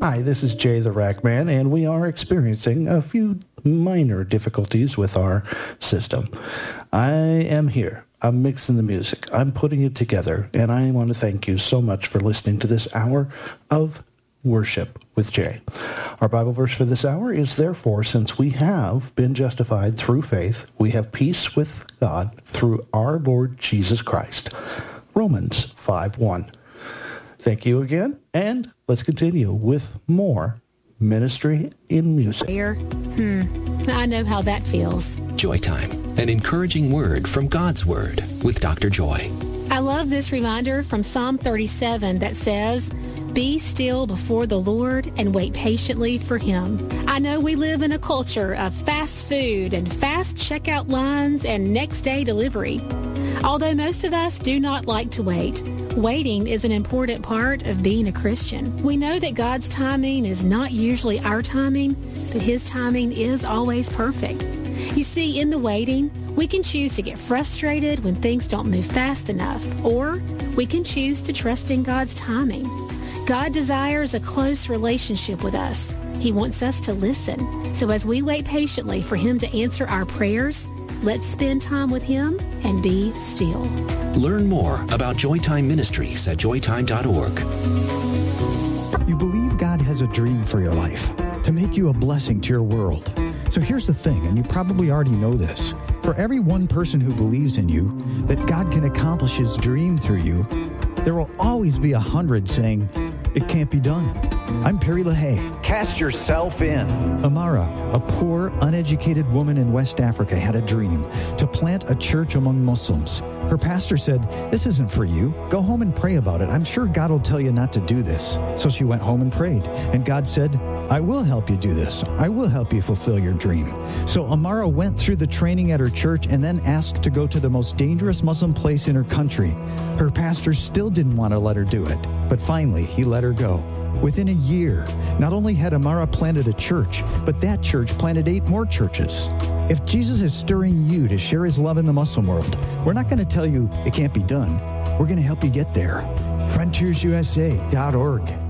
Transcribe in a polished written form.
Hi, this is Jay the Rack Man, and we are experiencing a few minor difficulties with our system. I am here. I'm mixing the music. I'm putting it together, and I want to thank you so much for listening to this hour of Worship with Jay. Our Bible verse for this hour is, therefore, since we have been justified through faith, we have peace with God through our Lord Jesus Christ. Romans 5:1. Thank you again, and let's continue with more Ministry in Music. I know how that feels. Joy Time, an encouraging word from God's Word with Dr. Joy. I love this reminder from Psalm 37 that says, "Be still before the Lord and wait patiently for Him." I know we live in a culture of fast food and fast checkout lines and next day delivery. Although most of us do not like to wait, waiting is an important part of being a Christian. We know that God's timing is not usually our timing, but His timing is always perfect. You see, in the waiting, we can choose to get frustrated when things don't move fast enough, or we can choose to trust in God's timing. God desires a close relationship with us. He wants us to listen. So as we wait patiently for Him to answer our prayers, let's spend time with Him and be still. Learn more about Joytime Ministries at joytime.org. You believe God has a dream for your life, to make you a blessing to your world. So here's the thing, and you probably already know this. For every one person who believes in you, that God can accomplish His dream through you, there will always be 100 saying, "It can't be done." I'm Perry LaHaye. Cast yourself in. Amara, a poor, uneducated woman in West Africa, had a dream to plant a church among Muslims. Her pastor said, "This isn't for you. Go home and pray about it. I'm sure God will tell you not to do this." So she went home and prayed. And God said, "I will help you do this. I will help you fulfill your dream." So Amara went through the training at her church and then asked to go to the most dangerous Muslim place in her country. Her pastor still didn't want to let her do it, but finally he let her go. Within a year, not only had Amara planted a church, but that church planted 8 more churches. If Jesus is stirring you to share His love in the Muslim world, we're not going to tell you it can't be done. We're going to help you get there. FrontiersUSA.org.